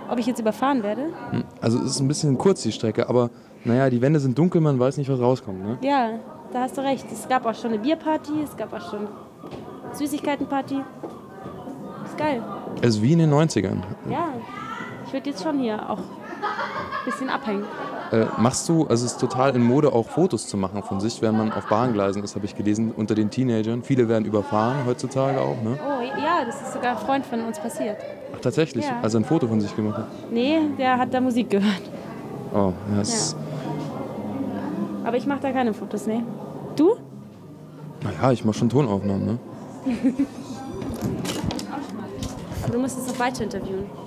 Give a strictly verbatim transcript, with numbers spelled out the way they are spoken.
Ob ich jetzt überfahren werde? Also es ist ein bisschen kurz die Strecke, aber naja, die Wände sind dunkel, man weiß nicht, was rauskommt, ne? Ja, da hast du recht. Es gab auch schon eine Bierparty, es gab auch schon Süßigkeitenparty. Ist geil. Es ist wie in den neunzigern. Ja, ich würde jetzt schon hier auch ein bisschen abhängen. Äh, machst du, also es ist total in Mode, auch Fotos zu machen von sich, wenn man auf Bahngleisen ist, habe ich gelesen, unter den Teenagern. Viele werden überfahren heutzutage auch, ne? Oh ja, das ist sogar ein Freund von uns passiert. Ach, tatsächlich? Ja. Also ein Foto von sich gemacht hat? Nee, der hat da Musik gehört. Oh, ja, das Ja. Aber ich mache da keine Fotos, ne? Du? Naja, ich mache schon Tonaufnahmen, ne? Aber du musst es noch weiter interviewen.